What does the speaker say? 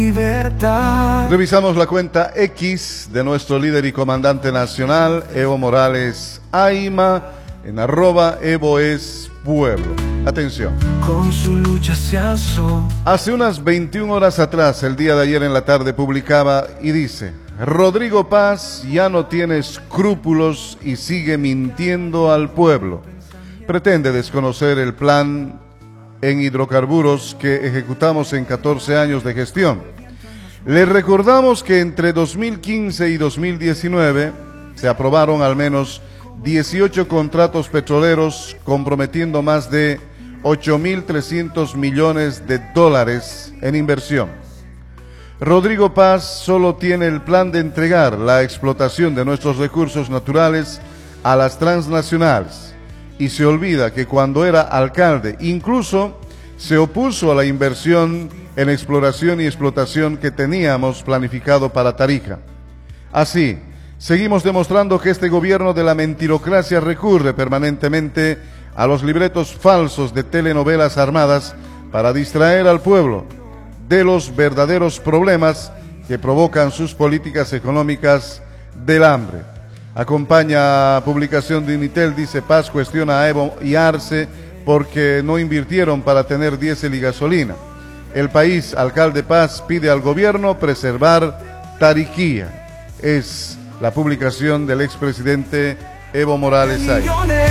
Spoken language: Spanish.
Libertad. Revisamos la cuenta X de nuestro líder y comandante nacional, Evo Morales Ayma, en @EvoEsPueblo. Atención. Con su lucha se alzó. Hace unas 21 horas atrás, el día de ayer en la tarde, publicaba y dice: Rodrigo Paz ya no tiene escrúpulos y sigue mintiendo al pueblo. Pretende desconocer el plan en hidrocarburos que ejecutamos en 14 años de gestión. Les recordamos que entre 2015 y 2019 se aprobaron al menos 18 contratos petroleros comprometiendo más de 8.300 millones de dólares en inversión. Rodrigo Paz solo tiene el plan de entregar la explotación de nuestros recursos naturales a las transnacionales y se olvida que cuando era alcalde incluso se opuso a la inversión en exploración y explotación que teníamos planificado para Tarija. Así, seguimos demostrando que este gobierno de la mentirocracia recurre permanentemente a los libretos falsos de telenovelas armadas para distraer al pueblo de los verdaderos problemas que provocan sus políticas económicas del hambre. Acompaña publicación de Unitel, dice: Paz cuestiona a Evo y Arce porque no invirtieron para tener diésel y gasolina. El País, alcalde Paz pide al gobierno preservar Tariquía. Es la publicación del expresidente Evo Morales Ayma.